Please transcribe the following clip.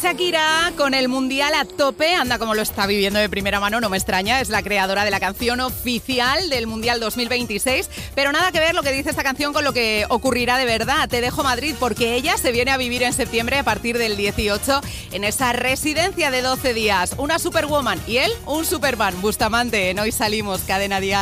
Shakira, con el Mundial a tope, anda como lo está viviendo de primera mano, no me extraña, es la creadora de la canción oficial del Mundial 2026, pero nada que ver lo que dice esta canción con lo que ocurrirá de verdad. Te dejo Madrid porque ella se viene a vivir en septiembre a partir del 18 en esa residencia de 12 días. Una superwoman y él un superman. Bustamante, en Hoy Salimos, Cadena Dial.